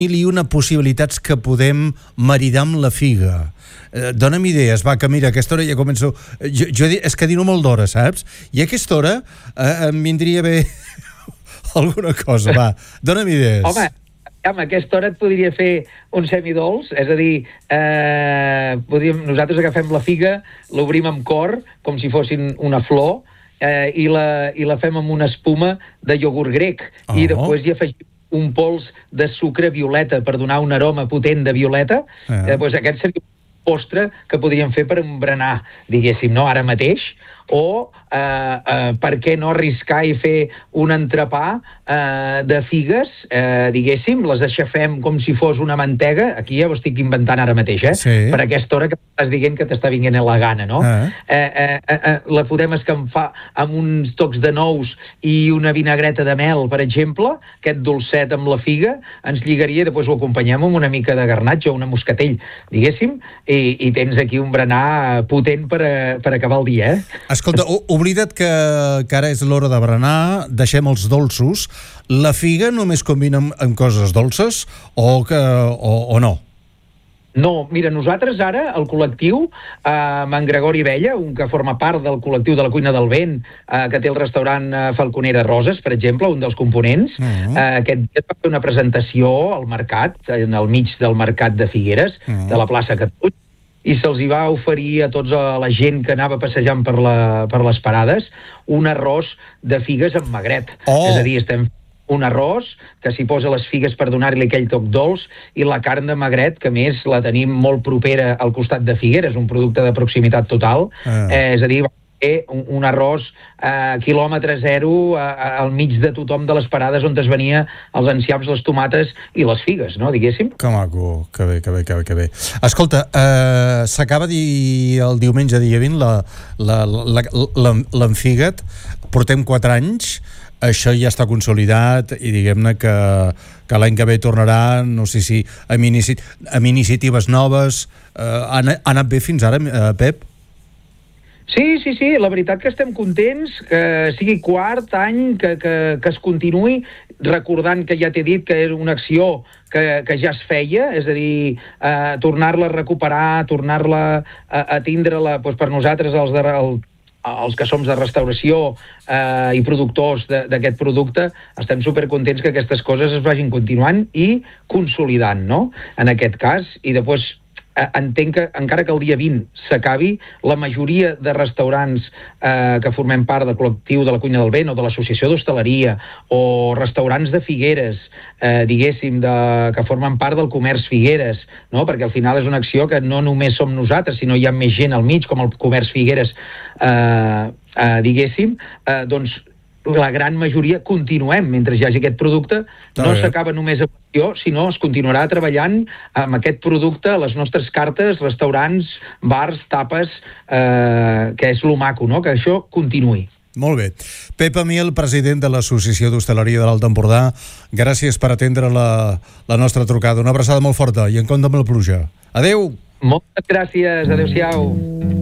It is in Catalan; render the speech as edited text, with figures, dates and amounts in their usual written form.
mil i una possibilitats que podem maridar amb la figa. Dóna'm idees, va, que mira, a aquesta hora ja començo... És que dino molt d'hora, saps? I a aquesta hora em vindria bé alguna cosa, va. Dóna'm idees. Home, a aquesta hora et podria fer un semidolç, és a dir, nosaltres agafem la figa, l'obrim amb cor, com si fossin una flor, i la fem amb una espuma de iogurt grec, i després hi afegim un pols de sucre violeta per donar un aroma potent de violeta. Doncs aquest seria un postre que podríem fer per un berenar, diguéssim, no? Ara mateix. O per què no arriscar i fer un entrepà de figues, diguéssim, les aixafem com si fos una mantega. Aquí ja ho estic inventant ara mateix, Sí. Per aquesta hora que estàs dient que t'està vinguent la gana, no? La podem escampar amb uns tocs de nous i una vinagreta de mel, per exemple. Aquest dolcet amb la figa ens lligaria, i després ho acompanyem amb una mica de garnatge o una moscatell, diguéssim, i tens aquí un berenar potent per acabar el dia, Escolta, oblida't que ara és l'hora de berenar, deixem els dolços. La figa només combina amb coses dolces o no? No, mira, nosaltres ara, el col·lectiu, amb en Gregori Vella, un que forma part del col·lectiu de la Cuina del Vent, que té el restaurant Falconera Roses, per exemple, un dels components, aquest dia va fer una presentació al mercat, al mig del mercat de Figueres, de la plaça Catalunya, i se'ls hi va oferir a tota la gent que anava passejant per les parades un arròs de figues amb magret. És a dir, estem un arròs que s'hi posa les figues per donar-li aquell toc dolç i la carn de magret, que a més la tenim molt propera al costat de Figueres, un producte de proximitat total. És a dir, un arròs quilòmetre zero al mig de tothom de les parades on es venia els enciams, les tomates i les figues, no, diguéssim? Que maco, que bé. Escolta, s'acaba el diumenge dia 20 l'Enfigat, portem 4 anys, això ja està consolidat i diguem-ne que l'any que ve tornarà, no sé si amb iniciatives noves. Ha anat bé fins ara, Pep? Sí, la veritat que estem contents que sigui quart any, que es continuï, recordant que ja t'he dit que era una acció que ja es feia, és a dir, tornar-la a recuperar, tornar-la a tindre-la, doncs per nosaltres, els que som de restauració i productors d'aquest producte, estem supercontents que aquestes coses es vagin continuant i consolidant, no?, en aquest cas. I després entenc que encara que el dia 20 s'acabi, la majoria de restaurants que formem part del col·lectiu de la Cuina del Vent o de l'Associació d'Hostaleria o restaurants de Figueres, diguéssim, que formen part del comerç Figueres, no? Perquè al final és una acció que no només som nosaltres, sinó hi ha més gent al mig, com el comerç Figueres, diguéssim, doncs la gran majoria continuem mentre hi hagi aquest producte. No s'acaba només a qüestió, sinó es continuarà treballant amb aquest producte a les nostres cartes, restaurants, bars, tapes, que és lo maco, no?, que això continuï. Molt bé. Pep Amiel, president de l'Associació d'Hostaleria de l'Alt Empordà, gràcies per atendre la nostra trucada. Una abraçada molt forta i en compte amb la pluja. Adéu! Moltes gràcies, adéu-siau.